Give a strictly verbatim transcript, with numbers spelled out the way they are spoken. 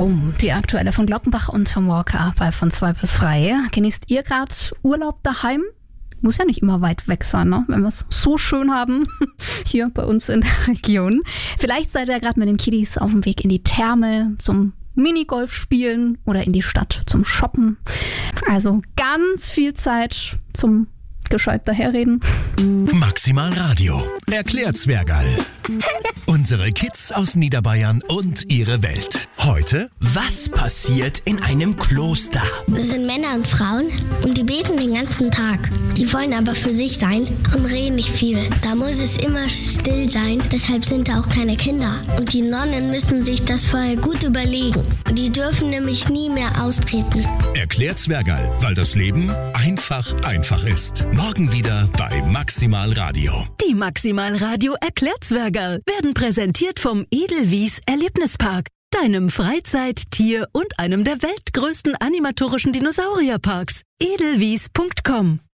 Home, die aktuelle von Glockenbach und vom Walker bei von zwei bis drei. Genießt ihr gerade Urlaub daheim? Muss ja nicht immer weit weg sein, ne? Wenn wir es so schön haben, hier bei uns in der Region. Vielleicht seid ihr gerade mit den Kiddies auf dem Weg in die Therme zum Minigolf spielen oder in die Stadt zum Shoppen. Also ganz viel Zeit zum gescheit daherreden. Maximal Radio. Erklärt Zwergal. Unsere Kids aus Niederbayern und ihre Welt. Heute, was passiert in einem Kloster? Das sind Männer und Frauen und die beten den ganzen Tag. Die wollen aber für sich sein und reden nicht viel. Da muss es immer still sein, deshalb sind da auch keine Kinder. Und die Nonnen müssen sich das vorher gut überlegen. Die dürfen nämlich nie mehr austreten. Erklärt Zwergal, weil das Leben einfach einfach ist. Morgen wieder bei Maximal Radio. Die Maximal Radio Erklärzwergerl werden präsentiert vom Edelwies Erlebnispark, deinem Freizeit-, Tier- und einem der weltgrößten animatorischen Dinosaurierparks. edelwies punkt com